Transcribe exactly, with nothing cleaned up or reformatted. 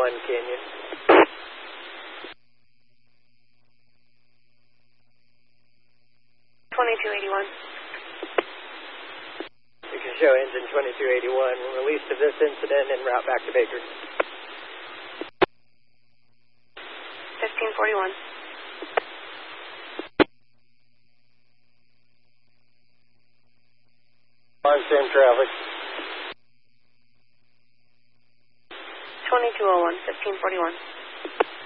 one Canyon. twenty-two eighty-one. You can show engine twenty-two eighty-one released of this incident en route back to Baker. fifteen forty-one. On same traffic. twenty-two oh one, fifteen forty-one.